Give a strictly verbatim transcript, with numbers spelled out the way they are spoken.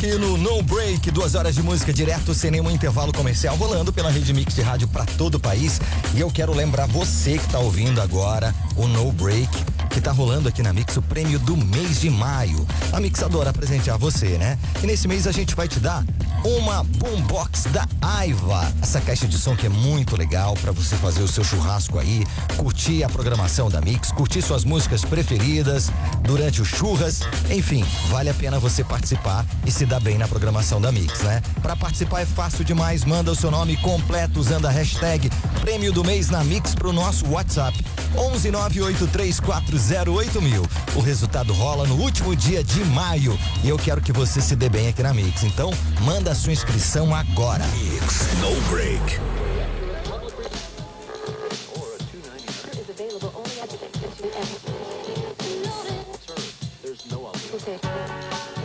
aqui no No Break, duas horas de música direto, sem nenhum intervalo comercial, rolando pela Rede Mix de rádio para todo o país. E eu quero lembrar você que tá ouvindo agora o No Break, que tá rolando aqui na Mix o prêmio do mês de maio. A Mix adora presentear você, né? E nesse mês a gente vai te dar uma boombox da Aiva. Essa caixa de som que é muito legal para você fazer o seu churrasco aí, curtir a programação da Mix, curtir suas músicas preferidas durante o churras. Enfim, vale a pena você participar e se dar bem na programação da Mix, né? Para participar é fácil demais, manda o seu nome completo usando a hashtag Prêmio do Mês na Mix pro nosso WhatsApp onze nove oito três quatro zero oito mil. O resultado rola no último dia de maio e eu quero que você se dê bem aqui na Mix. Então, manda a sua inscrição agora. Mix No Break.